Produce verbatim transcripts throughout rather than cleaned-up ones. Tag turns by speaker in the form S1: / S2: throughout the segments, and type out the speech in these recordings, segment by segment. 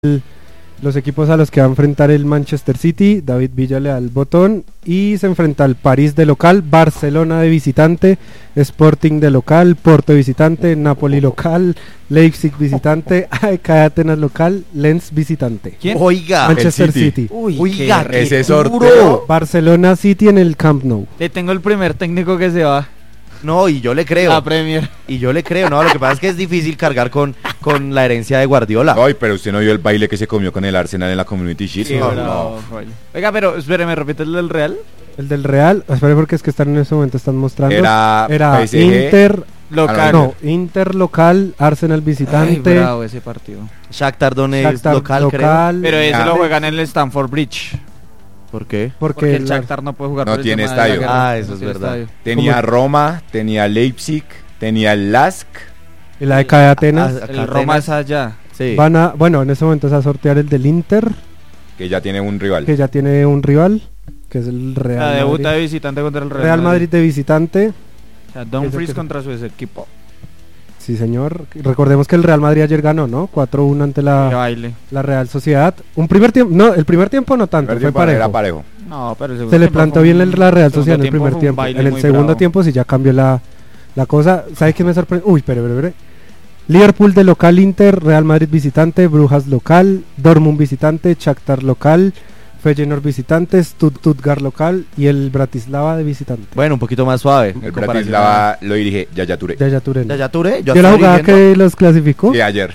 S1: los equipos a los que va a enfrentar el Manchester City. David Villa le da el botón y se enfrenta al París de local, Barcelona de visitante, Sporting de local, Porto de visitante, Napoli local, Leipzig visitante, A E K Atenas local, Lens visitante.
S2: ¿Quién?
S3: Oiga,
S1: Manchester
S2: City.
S1: City.
S3: Uy, oiga,
S2: qué
S3: ese
S2: sorteo.
S3: sorteo.
S1: Barcelona City en el Camp Nou.
S4: Le tengo el primer técnico que se va.
S3: No, y yo le creo.
S4: La Premier.
S3: Y yo le creo, no, lo que pasa es que es difícil cargar con, con la herencia de Guardiola.
S2: Ay, pero usted no vio el baile que se comió con el Arsenal en la Community Shield.
S4: Sí,
S2: no,
S4: bravo,
S2: no.
S4: vale. Oiga, pero espéreme, repite el del Real.
S1: El del Real, espere porque es que están en ese momento están mostrando.
S2: Era,
S1: Era
S2: P S G,
S1: Inter
S4: Local.
S1: No, Inter local, Arsenal visitante.
S4: Ay, bravo ese partido.
S3: Shakhtar Donetsk
S1: Shakhtar
S3: local,
S1: local,
S4: Pero ese
S2: Ya.
S4: lo juegan en el Stamford Bridge.
S3: creo. ¿Por qué?
S1: porque,
S4: Porque el
S1: la-
S4: Shakhtar no puede jugar
S2: No
S4: por el
S2: tiene
S4: tema de la
S2: estadio.
S4: guerra.
S3: Ah, eso
S4: No
S3: es
S4: tiene
S3: verdad.
S4: estadio.
S2: tenía
S1: ¿Cómo?
S2: Roma, tenía Leipzig, tenía el Lask.
S1: el A E K de Atenas
S3: Ah,
S4: El Roma es allá.
S3: Sí.
S1: van a, bueno, en ese momento se va a sortear el del Inter,
S2: Que ya tiene un rival.
S1: que ya tiene un rival, que es el Real
S4: La debuta
S1: Madrid.
S4: de visitante contra el Real,
S1: Real Madrid de visitante.
S4: O sea, Dumfries
S1: Ese que-
S4: contra su ex equipo.
S1: Sí, señor. Recordemos que el Real Madrid ayer ganó, ¿no? cuatro uno ante
S4: Qué
S1: la,
S4: baile.
S1: la Real Sociedad. Un primer tiempo, no, el primer tiempo no tanto,
S2: Primer
S1: fue
S2: tiempo era
S1: parejo.
S2: parejo.
S4: No, pero el segundo
S1: Se le
S4: tiempo
S1: plantó
S4: fue
S1: bien
S4: un-
S1: el- la Real
S4: segundo
S1: Sociedad en el
S4: tiempo
S1: primer
S4: fue un
S1: tiempo.
S4: baile
S1: En el
S4: muy
S1: segundo
S4: bravo.
S1: tiempo sí ya cambió la, la cosa. ¿Sabe qué me sorprende? Uy, pero, pero, pero. Liverpool de local, Inter, Real Madrid visitante, Brujas local, Dortmund visitante, Shakhtar local, Feyenoord visitante, Stud- Stuttgart local y el Bratislava de visitante.
S3: Bueno, un poquito más suave.
S2: El
S3: en comparación
S2: Bratislava lo dirige Yaya Touré.
S1: Ya, ya Turén.
S3: a- ¿Ya, ya Touré?
S1: Yo la
S3: estoy
S1: jugada
S3: dirigiendo.
S1: que los clasificó.
S2: Sí, ayer.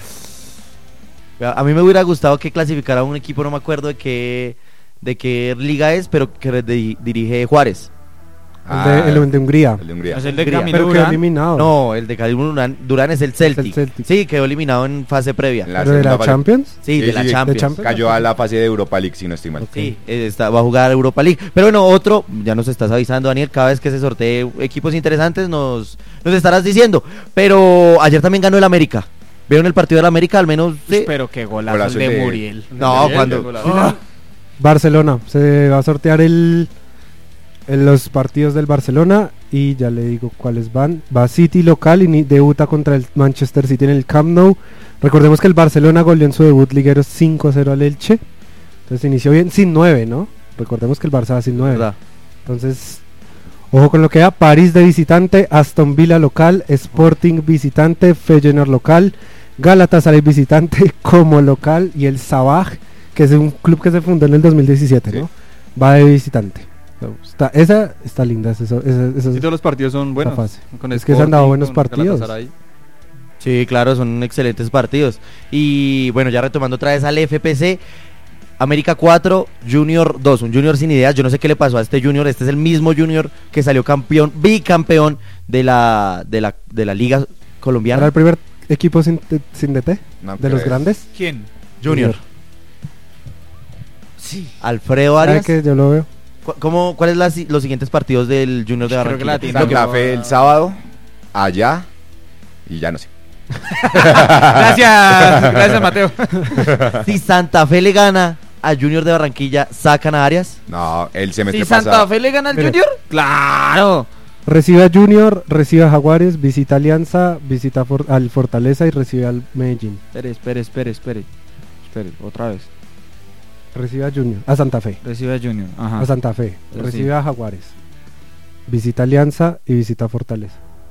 S3: A mí me hubiera gustado que clasificara un equipo, no me acuerdo de qué de qué liga es, pero que de- dirige Juárez.
S1: El de, el de Hungría.
S2: El de Hungría.
S4: Es el de
S3: Hungría.
S4: Camilo
S1: Pero quedó
S4: Durán.
S1: eliminado.
S3: No, el de Calibur Durán, Durán es el Celtic.
S1: el Celtic.
S3: Sí, quedó eliminado en fase previa.
S2: En la
S1: ¿Pero de la
S2: segunda fase.
S1: Champions?
S3: Sí,
S2: Sí,
S3: de la
S2: sí,
S3: Champions.
S1: de Champions.
S2: Cayó a la fase de Europa League, si no estoy mal.
S1: Ok.
S3: Sí, eh, está, va a jugar Europa League. Pero bueno, otro, ya nos estás avisando, Daniel, cada vez que se sortee equipos interesantes nos, nos estarás diciendo. Pero ayer también ganó el América. ¿Vieron el partido del América? Al menos, sí.
S4: Pero qué golazo,
S2: Golazo
S4: el de
S2: de-
S4: Muriel.
S3: No, cuando...
S4: golazo.
S3: Ah,
S1: Barcelona. Se va a sortear el, el- los partidos del Barcelona y ya le digo cuáles van. Va City local y ni- debuta contra el Manchester City en el Camp Nou. Recordemos que el Barcelona goleó en su debut liguero cinco cero al Elche. Entonces inició bien sin nueve, ¿no? Recordemos que el Barça va sin nueve.
S3: verdad.
S1: Entonces, ojo con lo que da. París de visitante, Aston Villa local, Sporting visitante, Feyenoord local, Galatasaray visitante como local y el Sabah, que es un club que se fundó en el dos mil diecisiete,
S2: Sí.
S1: ¿no? Va de visitante. So, está, esa está linda, esa, esa, esa-
S5: Y todos los partidos son buenos.
S1: fácil.
S5: Con
S1: Es que se han dado
S5: Sporting,
S1: buenos
S5: con
S1: partidos.
S5: Galatasaray.
S3: Sí, claro, son excelentes partidos. Y bueno, ya retomando otra vez al F P C, América cuatro, Junior dos, un Junior sin ideas. Yo no sé qué le pasó a este Junior. Este es el mismo Junior que salió campeón, bicampeón de la de la de la Liga
S1: ¿Era
S3: Colombiana.
S1: el primer equipo sin, sin D T?
S2: No
S1: ¿De los
S2: creo.
S1: grandes?
S4: ¿Quién?
S3: Junior.
S4: Sí.
S3: Alfredo
S1: ¿Sabe
S3: Arias.
S1: que yo lo veo?
S3: ¿Cu- ¿Cómo, ¿Cuáles las, los siguientes partidos del Junior de
S4: Creo que la
S3: Barranquilla?
S4: tiene.
S3: Lo que-
S2: Santa Fe el sábado, allá, y ya no sé.
S4: Gracias, gracias Mateo.
S3: Si Santa Fe le gana a Junior de Barranquilla, ¿sacan a Arias?
S2: No, el semestre
S4: Si Santa
S2: pasado.
S4: Fe le gana al
S1: Mire.
S4: Junior, claro.
S1: Recibe a Junior, recibe a Jaguares, visita Alianza, visita For- al Fortaleza y recibe al Medellín.
S4: Espere, espere, espere, espere. Espere, otra vez.
S1: Recibe a Junior, a Santa Fe.
S4: Recibe a Junior. Ajá.
S1: A Santa Fe,
S4: Pero
S1: recibe
S4: sí.
S1: a Jaguares, visita Alianza y visita Fortaleza.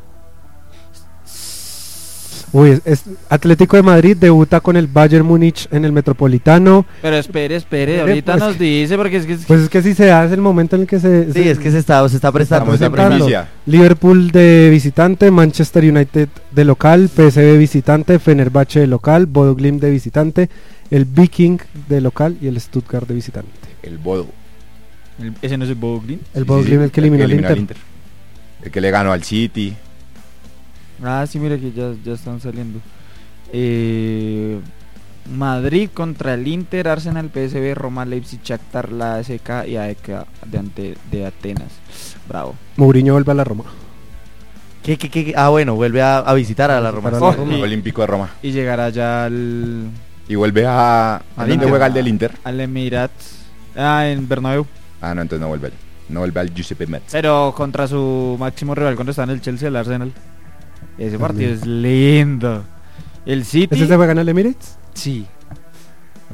S1: Uy, es, es- Atlético de Madrid debuta con el Bayern Múnich en el Metropolitano.
S4: Pero espere, espere,
S1: Espere,
S4: ahorita
S1: pues,
S4: nos dice porque es que es-
S1: Pues es que si se da es el momento en el que se...
S3: Sí,
S1: se-
S3: es que se está, se está prestando.
S2: Estamos
S3: se
S2: en
S3: está prestando.
S2: primicia.
S1: Liverpool de visitante, Manchester United de local, P S V de visitante, Fenerbahce de local, Bodo Glimt de visitante, el Viking de local y el Stuttgart de visitante.
S2: El Bodo.
S4: el- ese no es el Boglin.
S1: El
S2: Sí,
S1: Bodo
S2: sí,
S1: Glimt el que eliminó al
S2: eliminó
S1: Inter.
S2: El que le ganó al City.
S4: Ah, sí, mira que ya, ya están saliendo. Eh, Madrid contra el Inter, Arsenal, P S V, Roma, Leipzig, Shakhtar, la A S K y A E K de, ante, de Atenas. Bravo.
S1: Mourinho vuelve a la Roma.
S3: ¿Qué, qué, qué? Ah, bueno, vuelve a, a visitar a la Roma.
S1: Para la
S4: Oh,
S1: Roma.
S4: y-
S2: Olímpico de Roma.
S4: Y llegará ya al,
S2: Y vuelve a... ¿A dónde
S4: Inter.
S2: juega el del Inter?
S4: al Emirates. Ah, en Bernabéu.
S2: Ah, no, entonces no vuelve allá. No vuelve al Giuseppe Meazza.
S4: Pero contra su máximo rival cuando está en el Chelsea, el Arsenal. Ese
S1: También.
S4: partido es lindo. El City.
S1: ¿Ese se juega en el Emirates?
S4: Sí.